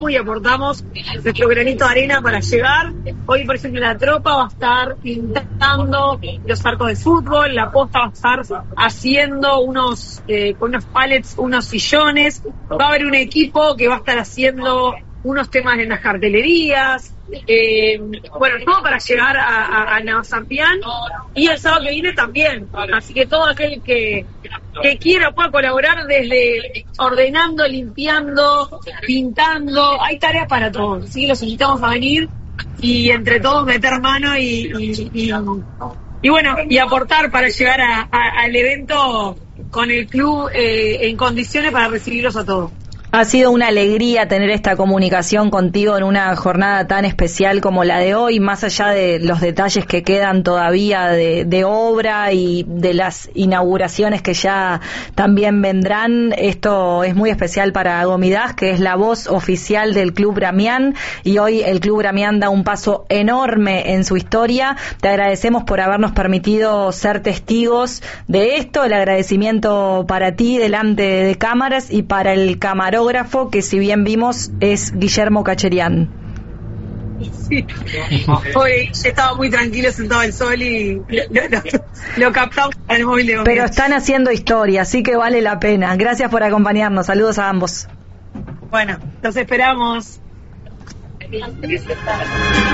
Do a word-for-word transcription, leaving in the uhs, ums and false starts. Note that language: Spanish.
y aportamos nuestro granito de arena para llegar. Hoy, por ejemplo, la tropa va a estar pintando los arcos de fútbol, la posta va a estar haciendo unos, eh, con unos pallets, unos sillones, va a haber un equipo que va a estar haciendo unos temas en las cartelerías, eh, bueno, todo para llegar a, a, a Navazampián, y el sábado que viene también, así que todo aquel que, que quiera pueda colaborar desde ordenando, limpiando, pintando, hay tareas para todos, ¿sí? Los invitamos a venir y entre todos meter mano y, y, y, y bueno, y aportar para llegar a, a, al evento con el club eh, en condiciones para recibirlos a todos. Ha sido una alegría tener esta comunicación contigo en una jornada tan especial como la de hoy, más allá de los detalles que quedan todavía de, de obra y de las inauguraciones que ya también vendrán. Esto es muy especial para Gomidas, que es la voz oficial del Club Bramián, y hoy el Club Bramián da un paso enorme en su historia. Te agradecemos por habernos permitido ser testigos de esto, el agradecimiento para ti delante de cámaras y para el camarógrafo, que si bien vimos es Guillermo Cacherian. Sí. Hoy estaba muy tranquilo sentado al sol y lo, lo, lo captamos al móvil de Gomidas. Pero están haciendo historia, así que vale la pena. Gracias por acompañarnos. Saludos a ambos. Bueno, los esperamos.